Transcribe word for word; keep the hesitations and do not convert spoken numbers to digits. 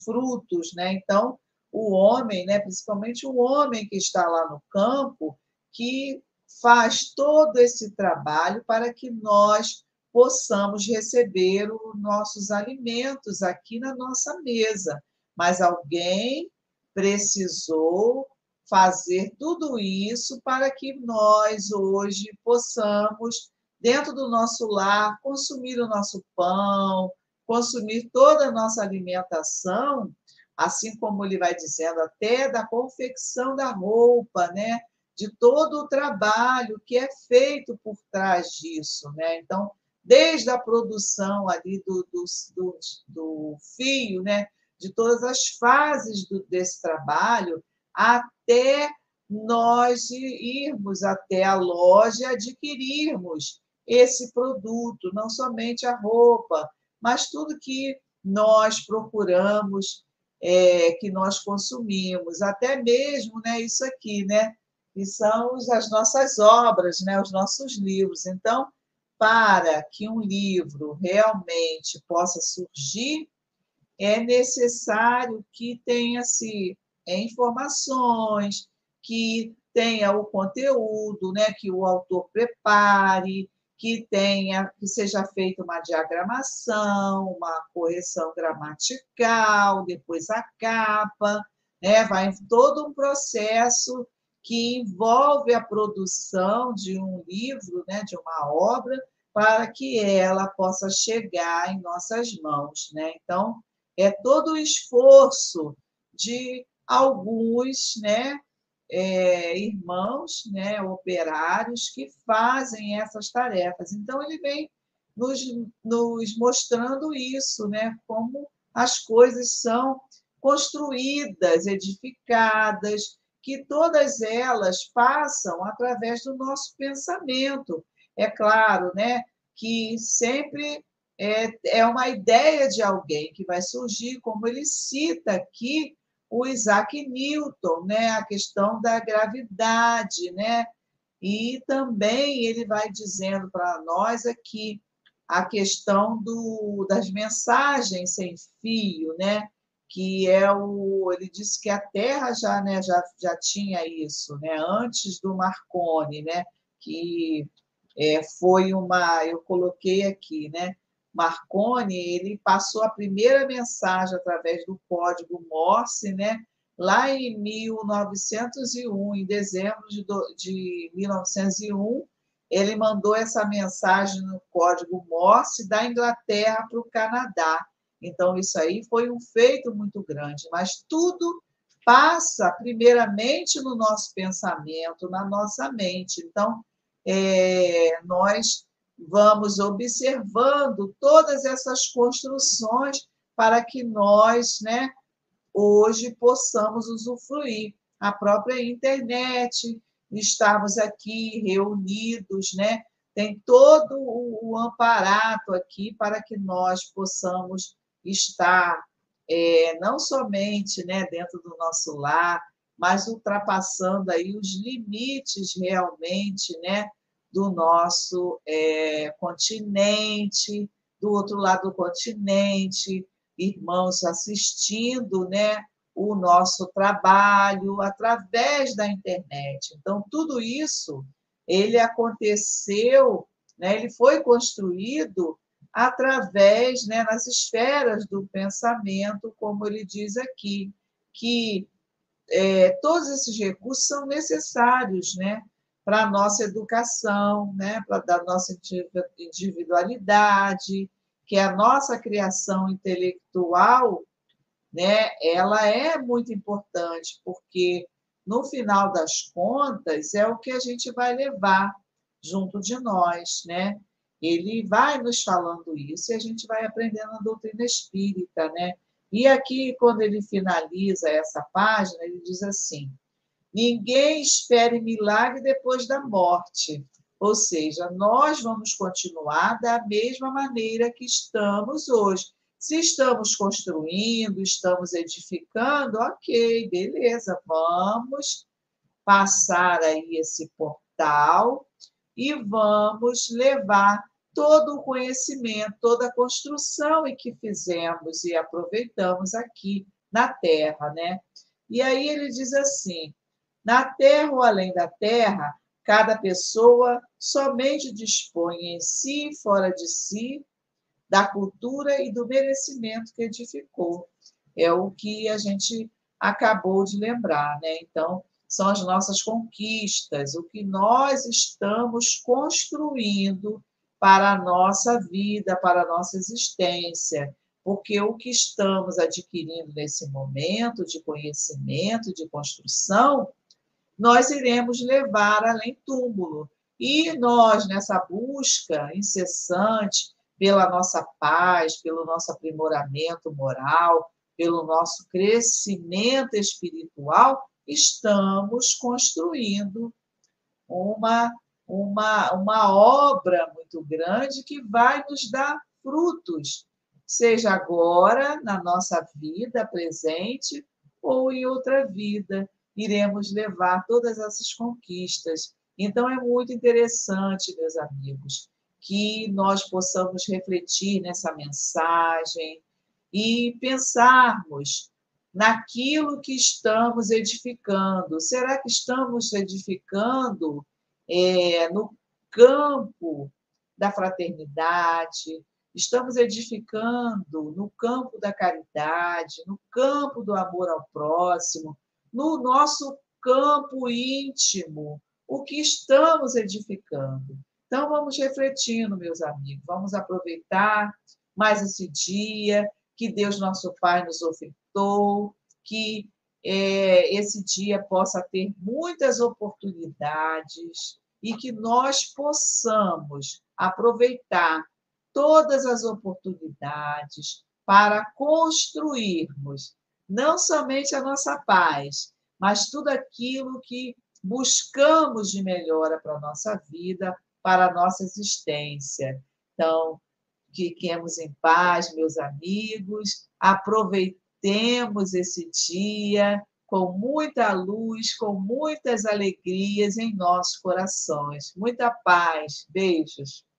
frutos, né? Então, o homem, né, principalmente o homem que está lá no campo, que faz todo esse trabalho para que nós possamos receber os nossos alimentos aqui na nossa mesa. Mas alguém precisou fazer tudo isso para que nós hoje possamos, dentro do nosso lar, consumir o nosso pão, consumir toda a nossa alimentação, assim como ele vai dizendo, até da confecção da roupa, né? De todo o trabalho que é feito por trás disso, né? Então, desde a produção ali do, do, do, do fio, né? De todas as fases do, desse trabalho, até nós irmos até a loja e adquirirmos esse produto, não somente a roupa, mas tudo que nós procuramos, é, que nós consumimos, até mesmo, né, isso aqui, né, que são as nossas obras, né, os nossos livros. Então, para que um livro realmente possa surgir, é necessário que tenha-se informações, que tenha o conteúdo, né, que o autor prepare, que tenha, que seja feita uma diagramação, uma correção gramatical, depois a capa, né, vai todo um processo que envolve a produção de um livro, né, de uma obra, para que ela possa chegar em nossas mãos, né? Então, é todo o esforço de alguns, né, é, irmãos, né, operários que fazem essas tarefas. Então, ele vem nos, nos mostrando isso, né, como as coisas são construídas, edificadas, que todas elas passam através do nosso pensamento. É claro, né, que sempre é, é uma ideia de alguém que vai surgir, como ele cita aqui o Isaac Newton, né? A questão da gravidade, né? E também ele vai dizendo para nós aqui a questão do, das mensagens sem fio, né? Que é o, ele disse que a Terra já, né, já, já tinha isso, né? Antes do Marconi, né? Que é, foi uma, eu coloquei aqui, né? Marconi, ele passou a primeira mensagem através do código Morse, né? Lá em mil novecentos e um, em dezembro de, de mil novecentos e um, ele mandou essa mensagem no código Morse da Inglaterra para o Canadá. Então, isso aí foi um feito muito grande, mas tudo passa primeiramente no nosso pensamento, na nossa mente. Então, é, nós vamos observando todas essas construções para que nós, né, hoje possamos usufruir a própria internet, estarmos aqui reunidos, né? Tem todo o amparato aqui para que nós possamos estar é, não somente, né, dentro do nosso lar, mas ultrapassando aí os limites realmente, né, do nosso é, continente, do outro lado do continente, irmãos assistindo, né, o nosso trabalho através da internet. Então, tudo isso ele aconteceu, né, ele foi construído através, né, nas esferas do pensamento, como ele diz aqui, que é, todos esses recursos são necessários, né, para a nossa educação, né, para a nossa individualidade, que a nossa criação intelectual, né, ela é muito importante, porque, no final das contas, é o que a gente vai levar junto de nós, né? Ele vai nos falando isso e a gente vai aprendendo a doutrina espírita, né? E aqui, quando ele finaliza essa página, ele diz assim: ninguém espere milagre depois da morte. Ou seja, nós vamos continuar da mesma maneira que estamos hoje. Se estamos construindo, estamos edificando, ok, beleza, vamos passar aí esse portal e vamos levar todo o conhecimento, toda a construção em que fizemos e aproveitamos aqui na Terra, né? E aí ele diz assim: na Terra ou além da Terra, cada pessoa somente dispõe em si e fora de si da cultura e do merecimento que edificou. É o que a gente acabou de lembrar, né? Então, são as nossas conquistas, o que nós estamos construindo para a nossa vida, para a nossa existência, porque o que estamos adquirindo nesse momento de conhecimento, de construção, nós iremos levar além túmulo. E nós, nessa busca incessante pela nossa paz, pelo nosso aprimoramento moral, pelo nosso crescimento espiritual, estamos construindo uma, uma, uma obra muito grande que vai nos dar frutos, seja agora, na nossa vida presente, ou em outra vida, iremos levar todas essas conquistas. Então, é muito interessante, meus amigos, que nós possamos refletir nessa mensagem e pensarmos naquilo que estamos edificando. Será que estamos edificando é, no campo da fraternidade? Estamos edificando no campo da caridade, no campo do amor ao próximo, no nosso campo íntimo, o que estamos edificando. Então, vamos refletindo, meus amigos, vamos aproveitar mais esse dia que Deus, nosso Pai, nos ofertou, que é, esse dia possa ter muitas oportunidades e que nós possamos aproveitar todas as oportunidades para construirmos não somente a nossa paz, mas tudo aquilo que buscamos de melhora para a nossa vida, para a nossa existência. Então, fiquemos em paz, meus amigos, aproveitemos esse dia com muita luz, com muitas alegrias em nossos corações. Muita paz. Beijos.